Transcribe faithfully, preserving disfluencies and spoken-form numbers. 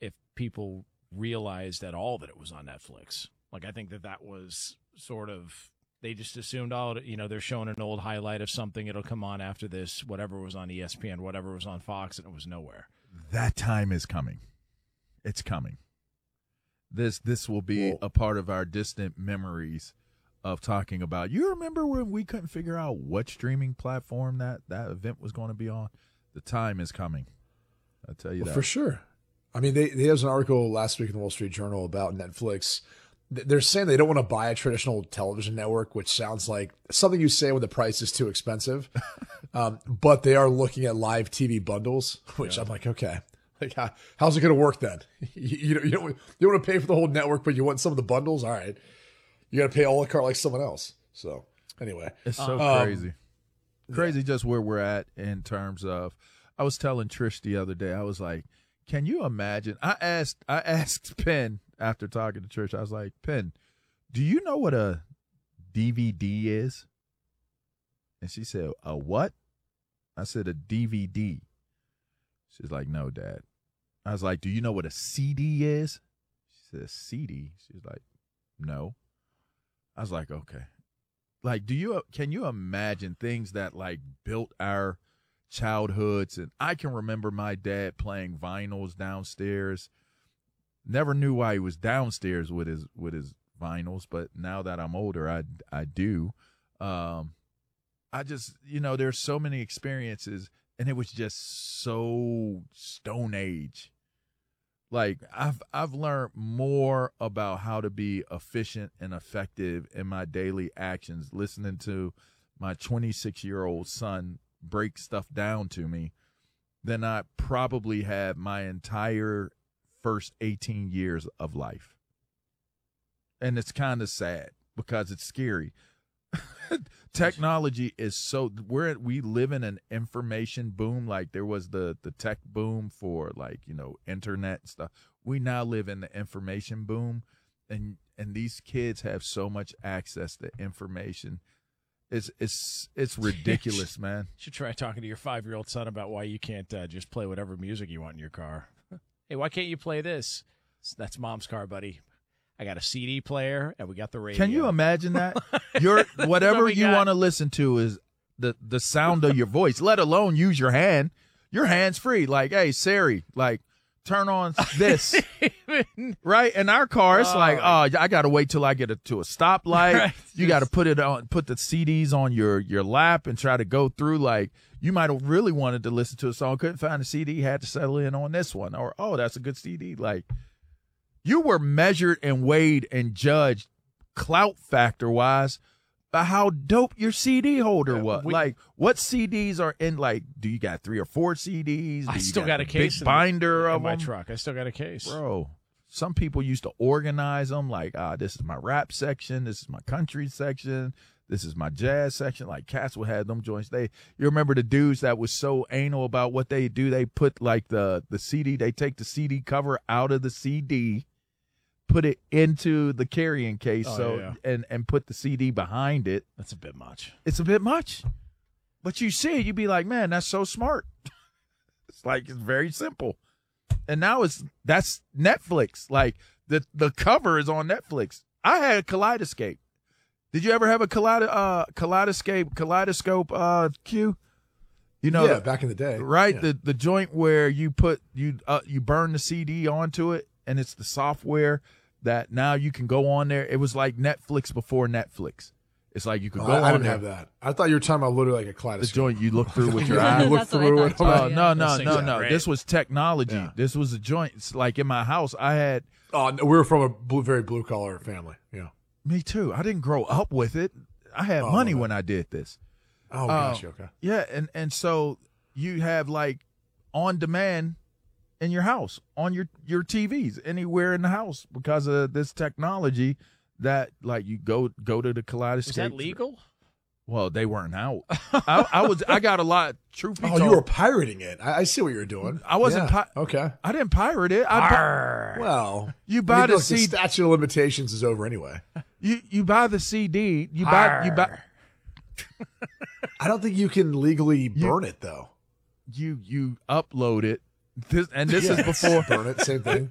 if people realized at all that it was on Netflix. Like, I think that that was sort of, they just assumed, oh, you know, they're showing an old highlight of something. It'll come on after this, whatever was on E S P N, whatever was on Fox, and it was nowhere. That time is coming. It's coming. This this will be Whoa. a part of our distant memories of talking about. You remember when we couldn't figure out what streaming platform that, that event was going to be on? The time is coming. I'll tell you well, that. For sure. I mean, they, they has an article last week in the Wall Street Journal about Netflix. They're saying they don't want to buy a traditional television network, which sounds like something you say when the price is too expensive. um, but they are looking at live T V bundles, which yeah. I'm like, okay, like how, how's it going to work then? you, you, don't, you don't you don't want to pay for the whole network, but you want some of the bundles. All right, you got to pay a la carte like someone else. So anyway, it's so um, crazy, crazy yeah. just where we're at in terms of. I was telling Trish the other day, I was like, can you imagine? I asked, I asked Penn after talking to Trish, I was like, Penn, do you know what a D V D is? And she said, a what? I said, a D V D. She's like, no, Dad. I was like, do you know what a C D is? She said, C D. She's like, no. I was like, okay. Like, do you, can you imagine things that like built our childhoods? And I can remember my dad playing vinyls downstairs. Never knew why he was downstairs with his with his vinyls, but now that I'm older, I I do. Um, I just, you know, there's so many experiences, and it was just so Stone Age. Like I've I've learned more about how to be efficient and effective in my daily actions listening to my twenty-six year old son break stuff down to me than I probably had my entire first eighteen years of life. And it's kind of sad because it's scary. Technology is so, we're, we live in an information boom. Like there was the, the tech boom for like, you know, internet and stuff. We now live in the information boom, and, and these kids have so much access to information. It's it's it's ridiculous, man. You should try talking to your five-year-old son about why you can't uh, just play whatever music you want in your car. Hey, why can't you play this? That's Mom's car, buddy. I got a C D player, and we got the radio. Can you imagine that? Your whatever you want to listen to is the the sound of your voice, let alone use your hand. Your hand's free. Like, hey, Siri, like, turn on this. Right? In our car, it's oh, like, oh, I got to wait till I get it to a stoplight. Right. You got to put it on, put the C Ds on your, your lap and try to go through. Like, you might have really wanted to listen to a song, couldn't find a C D, had to settle in on this one. Or, oh, that's a good C D. Like, you were measured and weighed and judged clout factor wise by how dope your C D holder yeah, was. We, like, what C Ds are in, like, do you got three or four C Ds? Do I still got, got a case big binder in, of in my them? truck. I still got a case. Bro, some people used to organize them like, ah, this is my rap section, this is my country section, this is my jazz section. Like, cats would have them joints. They, you remember the dudes that was so anal about what they do? They put, like, the, the C D, they take the C D cover out of the C D, put it into the carrying case, oh, so yeah. and and put the C D behind it. That's a bit much. It's a bit much, but you see it, you be like, man, that's so smart. It's like, it's very simple. And now it's that's Netflix. Like the the cover is on Netflix. I had a Kaleidoscape. Did you ever have a Kaleido, uh, Kaleidoscape Kaleidoscope uh, Q? You know, yeah, back in the day, right? Yeah. The the joint where you put you uh, you burn the C D onto it, and it's the software that now you can go on there. It was like Netflix before Netflix. It's like you could oh, go I, on I didn't there. have that. I thought you were talking about literally like a kaleidoscope. The joint you look through with your yeah, eye. You look through it. Oh, no, no, no, no. Great. This was technology. Yeah. This was a joint. It's like in my house, I had. Oh, no, we were from a blue, very blue collar family. Yeah. Me too. I didn't grow up with it. I had oh, money okay. when I did this. Oh, uh, gosh. Okay. Yeah. And, and so you have like on demand in your house, on your, your T Vs, anywhere in the house because of this technology that like you go, go to the Kaleidoscape. Is that legal? Well, they weren't out. I, I was. I got a lot. Truth be oh, told, you were pirating it. I, I see what you were doing. I wasn't. Yeah. Pi- okay. I didn't pirate it. I pi- well, you buy I mean, the look, C D. The statute of limitations is over anyway. You you buy the C D. You buy. You buy. I don't think you can legally burn you, it though. You you upload it. This and this yeah, is before burn it. Same thing.